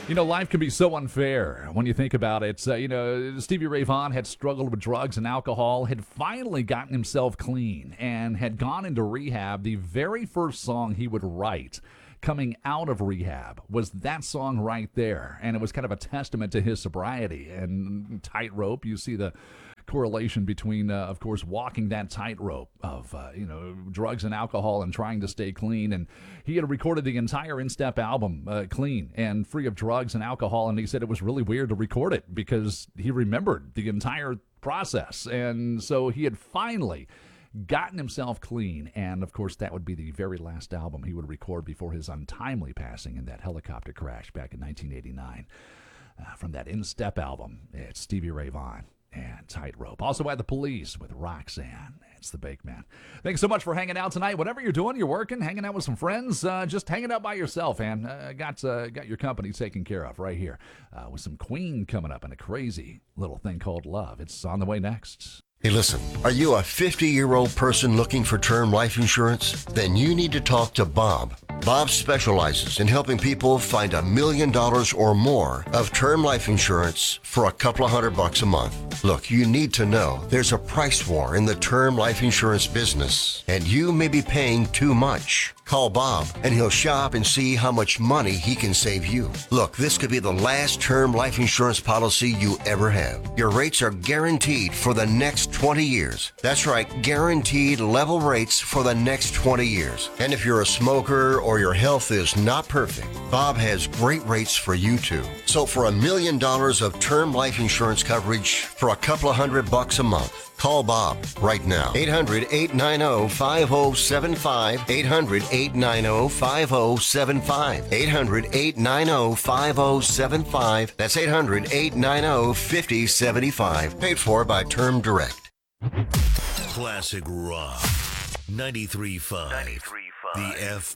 Life can be so unfair when you think about it. Stevie Ray Vaughan had struggled with drugs and alcohol, had finally gotten himself clean, and had gone into rehab. The very first song he would write coming out of rehab was that song right there. And it was kind of a testament to his sobriety. And Tightrope, you see the correlation between, of course, walking that tightrope of, drugs and alcohol and trying to stay clean. And he had recorded the entire In Step album clean and free of drugs and alcohol. And he said it was really weird to record it because he remembered the entire process. And so he had finally gotten himself clean. And, of course, that would be the very last album he would record before his untimely passing in that helicopter crash back in 1989. From that In Step album, it's Stevie Ray Vaughan and Tightrope. Also at The Police with Roxanne. It's the Bake Man. Thanks so much for hanging out tonight. Whatever you're doing, you're working, hanging out with some friends, just hanging out by yourself, and got your company taken care of right here with some Queen coming up and a crazy little thing called Love. It's on the way next. Hey, listen, are you a 50-year-old person looking for term life insurance? Then you need to talk to Bob. Bob specializes in helping people find $1 million or more of term life insurance for a couple of $100 a month. Look, you need to know there's a price war in the term life insurance business, and you may be paying too much. Call Bob, and he'll shop and see how much money he can save you. Look, this could be the last term life insurance policy you ever have. Your rates are guaranteed for the next 20 years. That's right, guaranteed level rates for the next 20 years. And if you're a smoker or your health is not perfect, Bob has great rates for you too. So for $1 million of term life insurance coverage for a couple of $100 a month, call Bob right now. 800-890-5075. 800-890-5075. 800-890-5075. That's 800-890-5075. Paid for by Term Direct. Classic Rock. 93.5. The F